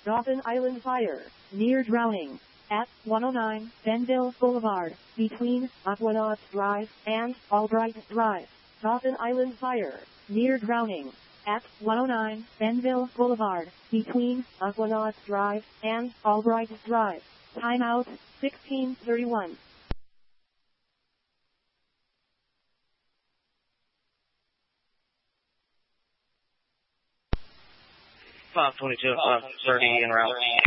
Dauphin Island fire, near drowning. At 109 Benville Boulevard, between Aquanaut Drive and Albright Drive. Dauphin Island fire, near drowning. At 109 Benville Boulevard, between Aquanaut Drive and Albright Drive. Timeout, 16:31. 522 and 530 en route.